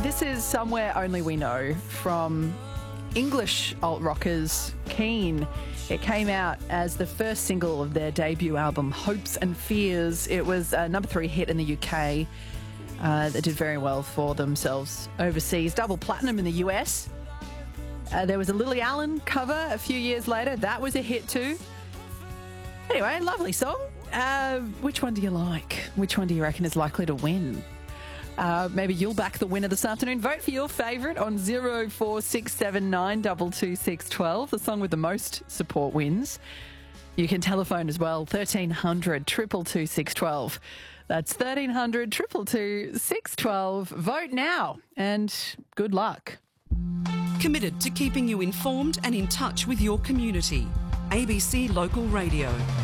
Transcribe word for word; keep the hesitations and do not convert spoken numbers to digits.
This is Somewhere Only We Know from English alt-rockers Keane. It came out as the first single of their debut album, Hopes and Fears. It was a number three hit in the U K. Uh, that did very well for themselves overseas. Double platinum in the U S. Uh, there was a Lily Allen cover a few years later. That was a hit too. Anyway, lovely song. Uh, which one do you like? Which one do you reckon is likely to win? Uh, maybe you'll back the winner this afternoon. Vote for your favourite on zero four six seven nine two two six one two. The song with the most support wins. You can telephone as well, thirteen hundred two two two six one two. That's thirteen hundred two two two six one two. Vote now and good luck. Committed to keeping you informed and in touch with your community. A B C Local Radio.